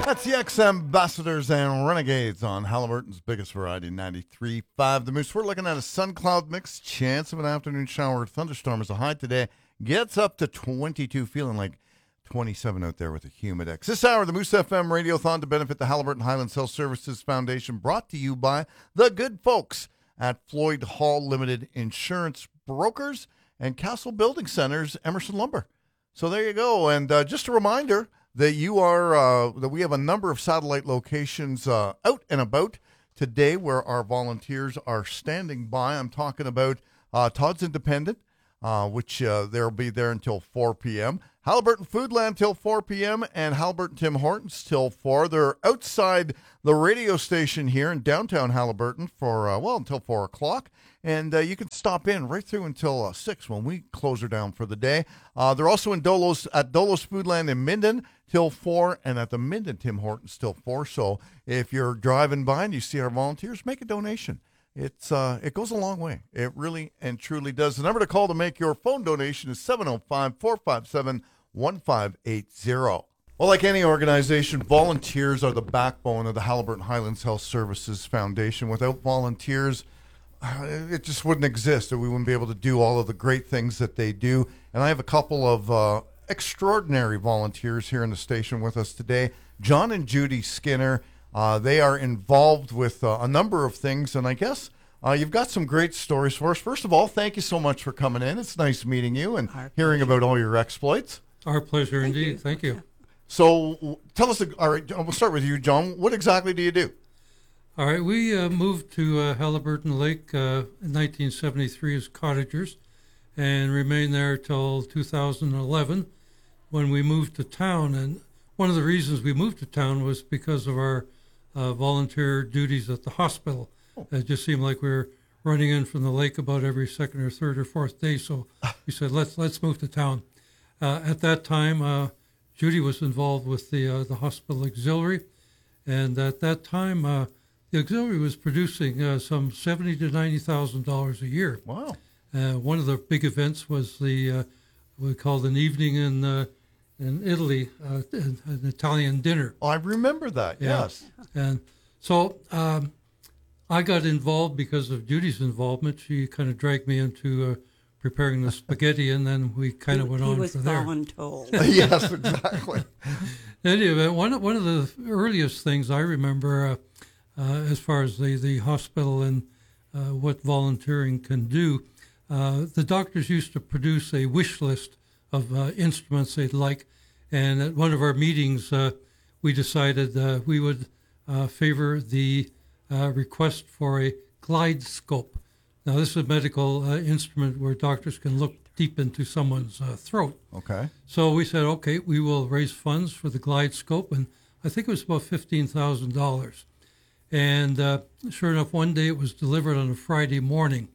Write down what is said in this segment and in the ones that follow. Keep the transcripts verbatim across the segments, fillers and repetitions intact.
That's the ex-ambassadors and renegades on Halliburton's biggest variety, ninety-three point five The Moose. We're looking at a sun cloud mix, chance of an afternoon shower or thunderstorm as a high today. Gets up to twenty-two, feeling like twenty-seven out there with a humid X. This hour, the Moose F M Radiothon to benefit the Halliburton Highlands Health Services Foundation, brought to you by the good folks at Floyd Hall Limited Insurance Brokers and Castle Building Centers, Emerson Lumber. So there you go. And uh, just a reminder that you are uh, that we have a number of satellite locations uh, out and about today where our volunteers are standing by. I'm talking about uh, Todd's Independent, uh, which uh, they'll be there until four p.m. Halliburton Foodland till four p.m. and Halliburton Tim Hortons till four. They're outside the radio station here in downtown Halliburton for, uh, well, until four o'clock. And uh, you can stop in right through until uh, six when we close her down for the day. Uh, they're also in Dolos at Dolos Foodland in Minden till four, and at the Minden Tim Hortons till four. So if you're driving by and you see our volunteers, make a donation. It's uh, it goes a long way. It really and truly does. The number to call to make your phone donation is seven oh five, four five seven, one five eight zero. Well, like any organization, volunteers are the backbone of the Halliburton Highlands Health Services Foundation. Without volunteers, it just wouldn't exist. We wouldn't be able to do all of the great things that they do. And I have a couple of uh, extraordinary volunteers here in the station with us today. John and Judy Skinner. Uh, they are involved with uh, a number of things, and I guess uh, you've got some great stories for us. First of all, thank you so much for coming in. It's nice meeting you and Our hearing pleasure. About all your exploits. Our pleasure thank indeed. You. Thank you. So tell us, all right, we'll start with you, John. What exactly do you do? All right, we uh, moved to uh, Halliburton Lake uh, in nineteen seventy-three as cottagers and remained there till two thousand eleven when we moved to town. And one of the reasons we moved to town was because of our uh, volunteer duties at the hospital. Oh. It just seemed like we were running in from the lake about every second or third or fourth day. So we said, let's let's move to town. Uh, at that time, uh, Judy was involved with the uh, the hospital auxiliary, and at that time, uh, the auxiliary was producing uh, some seventy to ninety thousand dollars a year. Wow! Uh, one of the big events was the uh, we called an evening in uh, in Italy, uh, an, an Italian dinner. Oh, I remember that. Yeah. Yes. And so um, I got involved because of Judy's involvement. She kind of dragged me into uh, preparing the spaghetti, and then we kind of went he on was from there. voluntold. Yes, exactly. Anyway, one one of the earliest things I remember. Uh, Uh, as far as the, the hospital and uh, what volunteering can do, uh, the doctors used to produce a wish list of uh, instruments they'd like. And at one of our meetings, uh, we decided uh, we would uh, favor the uh, request for a glide scope. Now, this is a medical uh, instrument where doctors can look deep into someone's uh, throat. Okay. So we said, okay, we will raise funds for the glide scope. And I think it was about fifteen thousand dollars. And uh, sure enough, one day it was delivered on a Friday morning.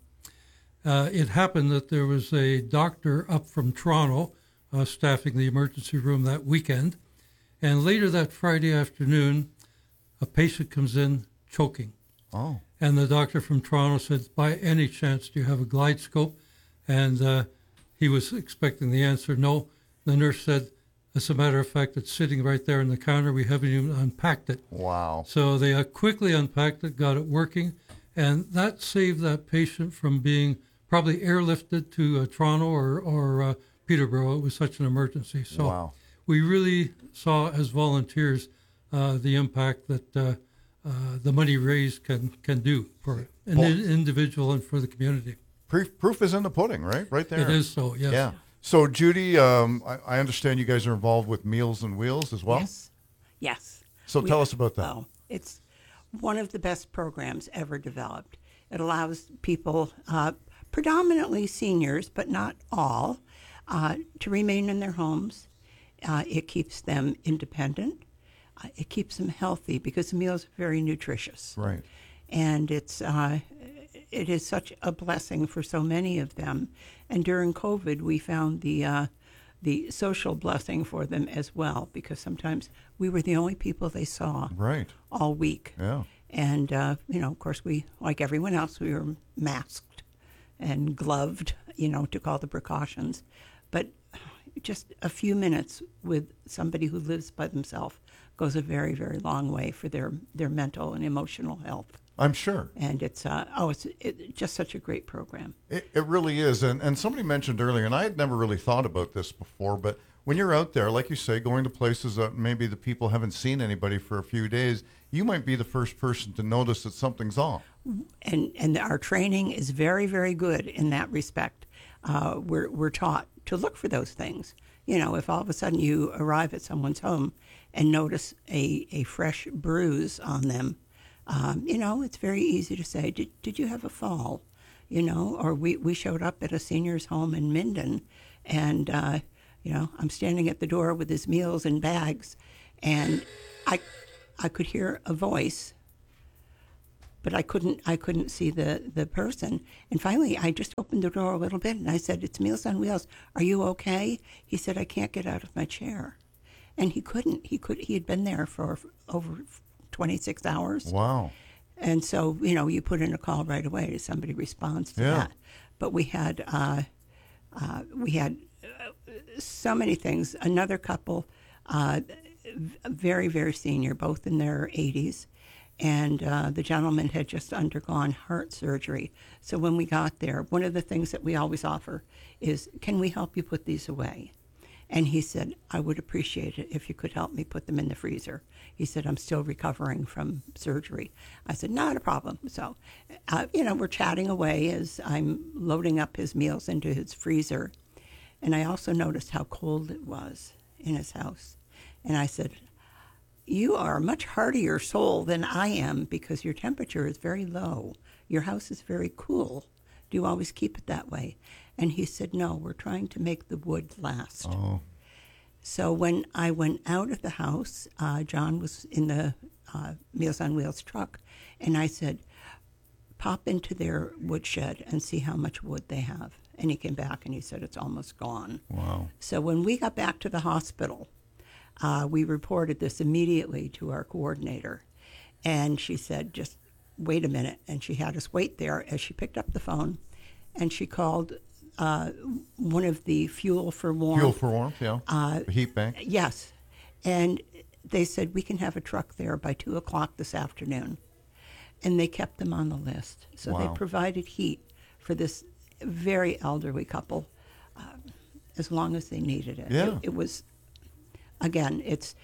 Uh, it happened that there was a doctor up from Toronto uh, staffing the emergency room that weekend. And later that Friday afternoon, a patient comes in choking. Oh. And the doctor from Toronto said, by any chance, do you have a glide scope? And uh, he was expecting the answer, no. The nurse said, as a matter of fact, it's sitting right there on the counter. We haven't even unpacked it. Wow. So they uh, quickly unpacked it, got it working, and that saved that patient from being probably airlifted to uh, Toronto or, or uh, Peterborough. It was such an emergency. So wow. We really saw as volunteers uh, the impact that uh, uh, the money raised can, can do for an Well, in- individual and for the community. Proof, proof is in the pudding, right? Right there. It is so, yes. Yeah. So, Judy, um, I, I understand you guys are involved with Meals on Wheels as well? Yes. Yes. So We tell are- us about that. Oh, it's one of the best programs ever developed. It allows people, uh, predominantly seniors, but not all, uh, to remain in their homes. Uh, it keeps them independent. Uh, it keeps them healthy because the meals are very nutritious. Right. And it's uh, it is such a blessing for so many of them. And during COVID, we found the uh, the social blessing for them as well, because sometimes we were the only people they saw Right. all week. Yeah. And, uh, you know, of course, we, like everyone else, we were masked and gloved, you know, took all the precautions. But just a few minutes with somebody who lives by themselves goes a very, very long way for their, their mental and emotional health. I'm sure. And it's, uh, oh, it's it, just such a great program. It, it really is. And, and somebody mentioned earlier, and I had never really thought about this before, but when you're out there, like you say, going to places that maybe the people haven't seen anybody for a few days, you might be the first person to notice that something's off. And and our training is very, very good in that respect. Uh, we're we're taught to look for those things. You know, if all of a sudden you arrive at someone's home and notice a, a fresh bruise on them, um, you know, it's very easy to say, did, did you have a fall? You know, or we, we showed up at a senior's home in Minden, and, uh, you know, I'm standing at the door with his meals and bags, and I, I could hear a voice, but I couldn't I couldn't see the, the person. And finally, I just opened the door a little bit, and I said, "It's Meals on Wheels. Are you okay?" He said, "I can't get out of my chair." And he couldn't. He could. He had been there for over twenty-six hours. Wow. And so, you know, you put in a call right away. Somebody responds to Yeah. that. But we had uh, uh, we had uh, so many things. Another couple, uh, very, very senior, both in their eighties. And uh, the gentleman had just undergone heart surgery. So when we got there, one of the things that we always offer is, can we help you put these away? And he said, I would appreciate it if you could help me put them in the freezer. He said, I'm still recovering from surgery. I said, not a problem. So, uh, you know, we're chatting away as I'm loading up his meals into his freezer. And I also noticed how cold it was in his house. And I said, you are a much hardier soul than I am because your temperature is very low. Your house is very cool. Do you always keep it that way? And he said, no, we're trying to make the wood last. Oh. So when I went out of the house, uh, John was in the uh, Meals on Wheels truck, and I said, pop into their woodshed and see how much wood they have. And he came back and he said, it's almost gone. Wow. So when we got back to the hospital, Uh, we reported this immediately to our coordinator, and she said, just wait a minute. And she had us wait there as she picked up the phone, and she called uh, one of the Fuel for Warmth. Fuel for Warmth, yeah. Uh, the heat bank. Yes. And they said, we can have a truck there by two o'clock this afternoon. And they kept them on the list. So Wow. they provided heat for this very elderly couple uh, as long as they needed it. Yeah. It, it was... Again, it's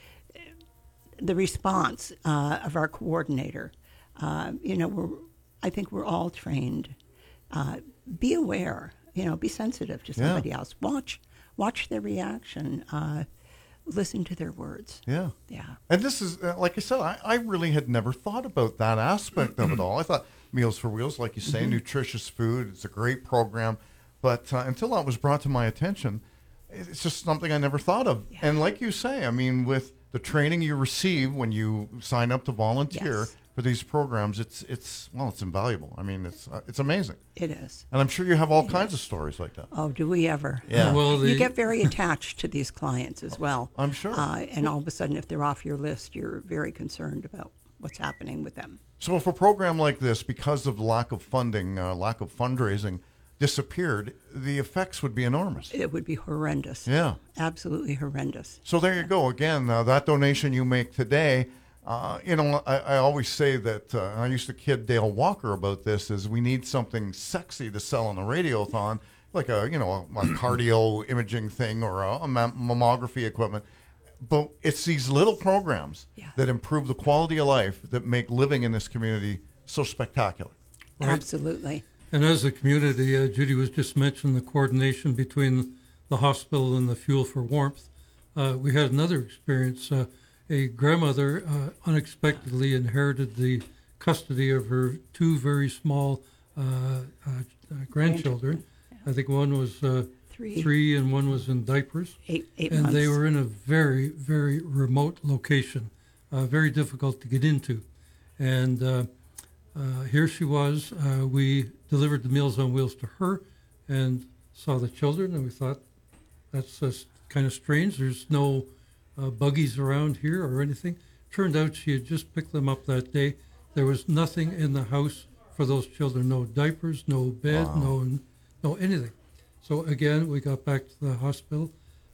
the response uh, of our coordinator. Uh, you know, we're, I think we're all trained. Uh, be aware, you know, be sensitive to somebody Yeah. else. Watch, watch their reaction. Uh, listen to their words. Yeah. Yeah. And this is, uh, like I said, I, I really had never thought about that aspect of it all. I thought Meals for Wheels, like you say, Mm-hmm. nutritious food, it's a great program. But uh, until that was brought to my attention, it's just something I never thought of. Yeah. And like you say, I mean, with the training you receive when you sign up to volunteer Yes. for these programs, it's, it's well, it's invaluable. I mean, it's uh, it's amazing. It is. And I'm sure you have all kinds of stories like that. Oh, do we ever? Yeah. Well, the, You get very attached to these clients as well. I'm sure. Uh, and all of a sudden, if they're off your list, you're very concerned about what's happening with them. So if a program like this, because of lack of funding, uh, lack of fundraising, disappeared, the effects would be enormous. It would be horrendous. Yeah. Absolutely horrendous. So there you go. Again, uh, that donation you make today, uh, you know, I, I always say that, uh, I used to kid Dale Walker about this, is we need something sexy to sell on the Radiothon, like a, you know, a, a cardio imaging thing or a, a mam- mammography equipment. But it's these little programs Yeah. that improve the quality of life that make living in this community so spectacular. Right. Absolutely. And as a community, uh, Judy was just mentioning the coordination between the hospital and the Fuel for Warmth. Uh, we had another experience. Uh, a grandmother uh, unexpectedly inherited the custody of her two very small uh, uh, uh, grandchildren. I think one was uh, Three. three and one was in diapers. Eight, eight and months. they were in a very, very remote location, uh, very difficult to get into. And uh, uh, here she was. Uh, we delivered the Meals on Wheels to her and saw the children, and we thought, that's uh, kind of strange. There's no uh, buggies around here or anything. Turned out she had just picked them up that day. There was nothing in the house for those children, no diapers, no bed, Wow. no no anything. So again, we got back to the hospital.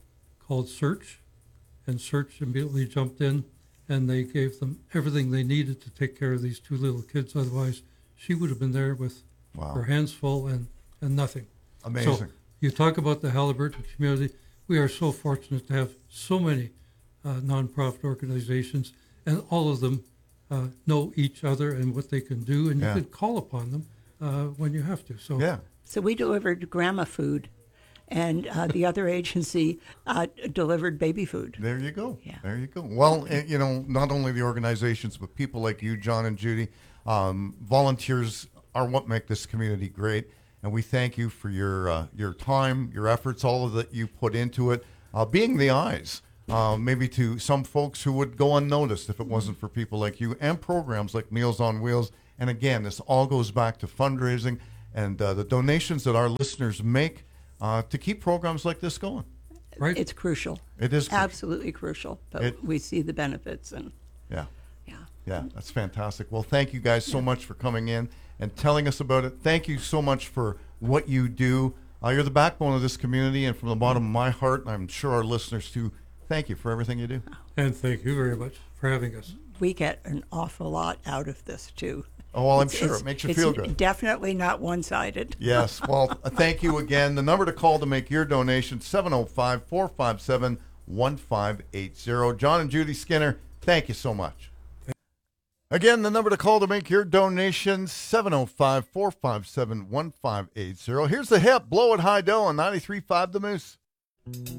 called Search, and Search immediately jumped in, and they gave them everything they needed to take care of these two little kids. Otherwise, she would have been there with Wow. her hands full and, and nothing. Amazing. So you talk about the Halliburton community. We are so fortunate to have so many uh, nonprofit organizations, and all of them uh, know each other and what they can do, and Yeah. you can call upon them uh, when you have to. So Yeah. So we delivered grandma food, and uh, the other agency uh, delivered baby food. There you go. Yeah. There you go. Well, eh, you know, not only the organizations, but people like you, John and Judy, um, volunteers are what make this community great. And we thank you for your uh, your time, your efforts, all of that you put into it, uh, being the eyes, uh, maybe to some folks who would go unnoticed if it wasn't for people like you and programs like Meals on Wheels. And again, this all goes back to fundraising and uh, the donations that our listeners make uh, to keep programs like this going. right? It's crucial. It is crucial. Absolutely crucial. But It- we see the benefits, and Yeah. yeah. Yeah, that's fantastic. Well, thank you guys so much for coming in and telling us about it. Thank you so much for what you do. Uh, you're the backbone of this community, and from the bottom of my heart, and I'm sure our listeners too, thank you for everything you do. And thank you very much for having us. We get an awful lot out of this too. Oh, well, I'm It's- sure it's- it makes you it's feel good. Definitely not one-sided. Yes. Well, uh, thank you again. The number to call to make your donation, seven oh five, four five seven, one five eight zero. John and Judy Skinner, thank you so much. Again, the number to call to make your donation, seven oh five, four five seven, one five eight zero. Here's the hip, Blow It High Dough on ninety-three point five The Moose.